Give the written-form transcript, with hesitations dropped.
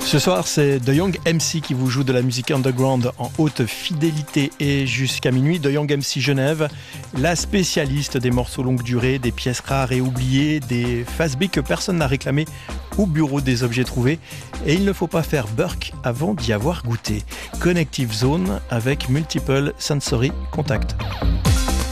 Ce soir, c'est The Young MC qui vous joue de la musique underground en haute fidélité et jusqu'à minuit. The Young MC Genève, la spécialiste des morceaux longue durée, des pièces rares et oubliées, des phases B que personne n'a réclamé au bureau des objets trouvés. Et il ne faut pas faire Burke avant d'y avoir goûté. Connective Zone avec Multiple Sensory Contact.